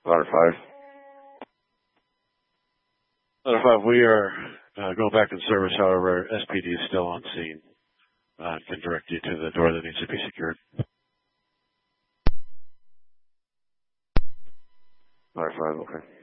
Ladder 5. Ladder 5, we are going back in service. However, SPD is still on scene. Can direct you to the door that needs to be secured. Ladder 5, okay.